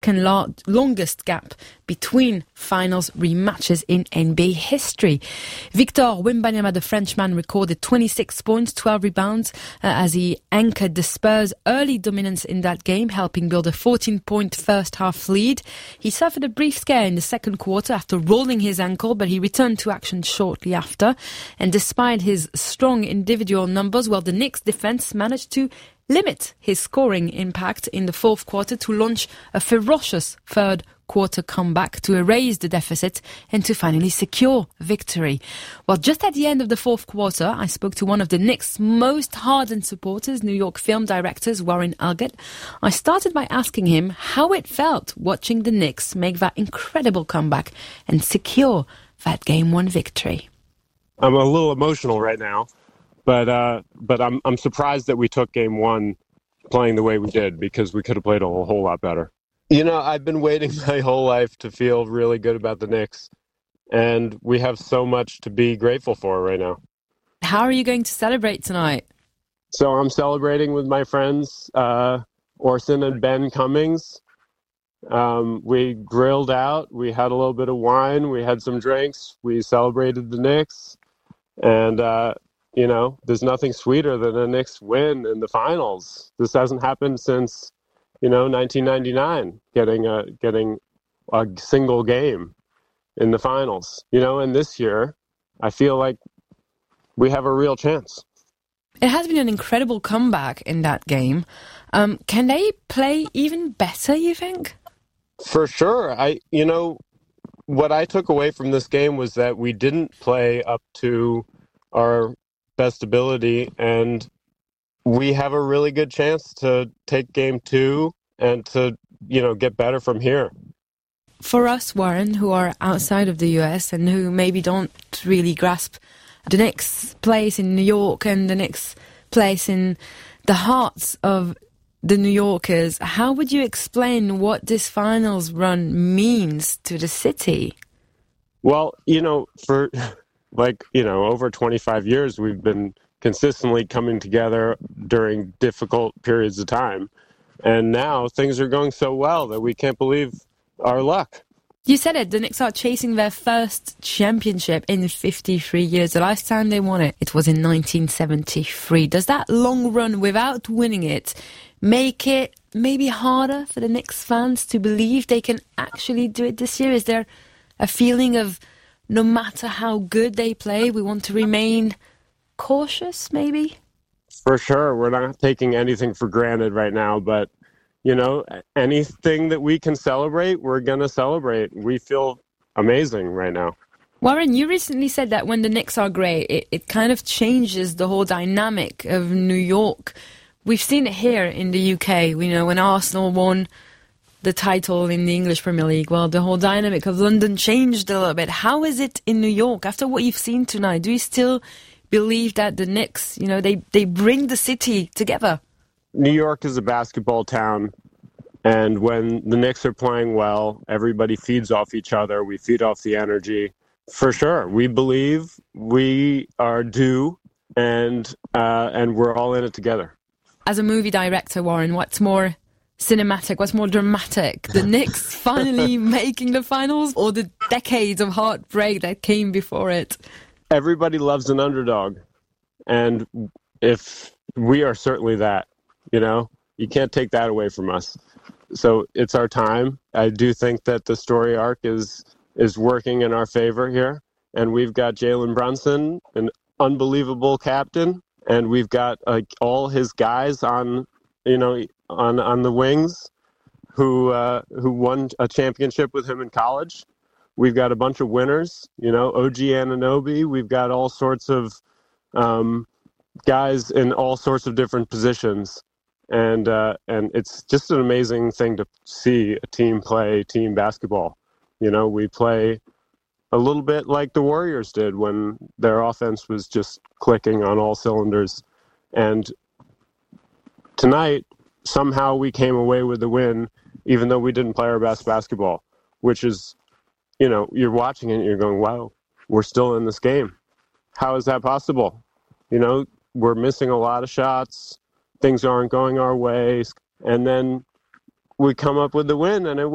longest gap between finals rematches in NBA history. Victor Wembanyama, the Frenchman, recorded 26 points, 12 rebounds as he anchored the Spurs' early dominance in that game, helping build a 14-point first-half lead. He suffered a brief scare in the second quarter after rolling his ankle, but he returned to action shortly after. And despite his strong individual numbers, the Knicks' defense managed to limit his scoring impact in the fourth quarter to launch a ferocious third quarter comeback to erase the deficit and to finally secure victory. Just at the end of the fourth quarter, I spoke to one of the Knicks' most hardened supporters, New York film director Warren Elgett. I started by asking him how it felt watching the Knicks make that incredible comeback and secure that Game 1 victory. I'm a little emotional right now. But I'm surprised that we took Game 1 playing the way we did, because we could have played a whole lot better. I've been waiting my whole life to feel really good about the Knicks, and we have so much to be grateful for right now. How are you going to celebrate tonight? So I'm celebrating with my friends, Orson and Ben Cummings. We grilled out, we had a little bit of wine, we had some drinks, we celebrated the Knicks, and there's nothing sweeter than a Knicks win in the finals. This hasn't happened since, 1999, getting a single game in the finals. And this year, I feel like we have a real chance. It has been an incredible comeback in that game. Can they play even better, you think? For sure. What I took away from this game was that we didn't play up to our best ability, and we have a really good chance to take Game 2 and to, get better from here. For us, Warren, who are outside of the US and who maybe don't really grasp the Knicks' place in New York and the Knicks' place in the hearts of the New Yorkers, how would you explain what this finals run means to the city? Well, for over 25 years, we've been consistently coming together during difficult periods of time. And now things are going so well that we can't believe our luck. You said it, the Knicks are chasing their first championship in 53 years. The last time they won it was in 1973. Does that long run without winning it make it maybe harder for the Knicks fans to believe they can actually do it this year? Is there a feeling of, no matter how good they play, we want to remain cautious, maybe? For sure. We're not taking anything for granted right now, but, anything that we can celebrate, we're going to celebrate. We feel amazing right now. Warren, you recently said that when the Knicks are great, it kind of changes the whole dynamic of New York. We've seen it here in the UK. When Arsenal won the title in the English Premier League, the whole dynamic of London changed a little bit. How is it in New York? After what you've seen tonight, do you still believe that the Knicks, they bring the city together? New York is a basketball town, and when the Knicks are playing well, everybody feeds off each other. We feed off the energy. For sure, we believe we are due, and we're all in it together. As a movie director, Warren, what's more cinematic, what's more dramatic? The Knicks finally making the finals, or the decades of heartbreak that came before it? Everybody loves an underdog, and if we are certainly that, you can't take that away from us. So it's our time. I do think that the story arc is working in our favor here, and we've got Jalen Brunson, an unbelievable captain, and we've got all his guys on the wings who won a championship with him in college. We've got a bunch of winners, OG Anunoby. We've got all sorts of guys in all sorts of different positions. And it's just an amazing thing to see a team play team basketball. We play a little bit like the Warriors did when their offense was just clicking on all cylinders. And tonight, somehow we came away with the win, even though we didn't play our best basketball, which is, you're watching it and you're going, wow, we're still in this game. How is that possible? We're missing a lot of shots. Things aren't going our way. And then we come up with the win, and it